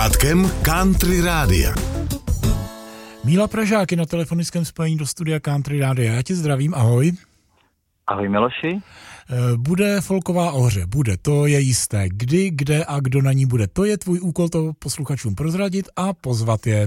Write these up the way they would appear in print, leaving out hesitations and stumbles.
sluchátkem Country Rádia. Míla Pražák je na telefonickém spojení do studia Country Rádia. Já tě zdravím, ahoj. Ahoj Miloši. Bude folková ohře, bude, to je jisté. Kdy, kde a kdo na ní bude, to je tvůj úkol to posluchačům prozradit a pozvat je.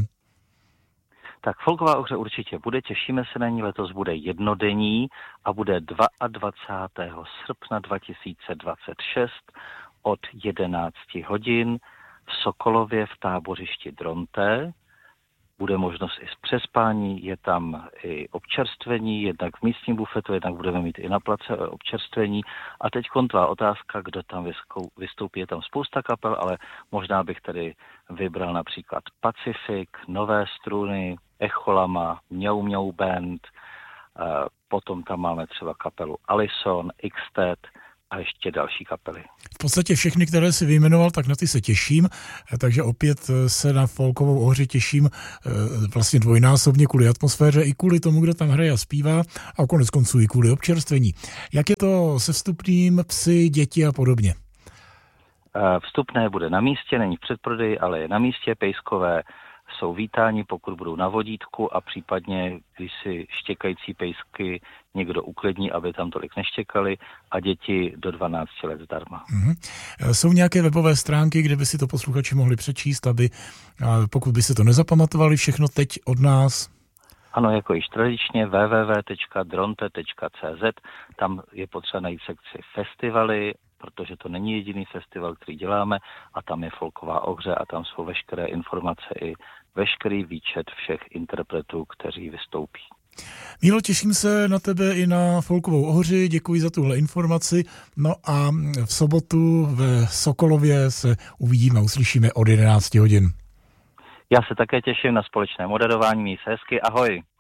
Tak folková ohře určitě bude, těšíme se na ní, letos bude jednodenní a bude 22. srpna 2026 od 11 hodin v Sokolově v tábořišti Dronté. Bude možnost i z přespání, je tam i občerstvení, jednak v místním bufetu, jednak budeme mít i na place občerstvení. A teď tvá otázka, kdo tam vystoupí, je tam spousta kapel, ale možná bych tady vybral například Pacific, Nové struny, Echolama, Mňau Mňau Band, potom tam máme třeba kapelu Alison, Xtet a ještě další kapely. V podstatě všechny, které si vyjmenoval, tak na ty se těším, takže opět se na folkovou ohři těším vlastně dvojnásobně kvůli atmosféře i kvůli tomu, kdo tam hraje a zpívá a konec konců i kvůli občerstvení. Jak je to se vstupným, psy, děti a podobně? Vstupné bude na místě, není v předprodeji, ale je na místě, pejskové jsou vítáni, pokud budou na vodítku a případně, když si štěkající pejsky někdo uklidní, aby tam tolik neštěkali a děti do 12 let zdarma. Jsou nějaké webové stránky, kde by si to posluchači mohli přečíst, aby pokud by se to nezapamatovali všechno teď od nás? Ano, jako již tradičně www.dronte.cz, tam je potřeba najít sekci festivaly, protože to není jediný festival, který děláme a tam je folková ohře a tam jsou veškeré informace i veškerý výčet všech interpretů, kteří vystoupí. Mílo, těším se na tebe i na folkovou ohři, děkuji za tuhle informaci. No a v sobotu v Sokolově se uvidíme a uslyšíme od 11 hodin. Já se také těším na společné moderování, měj se hezky, ahoj.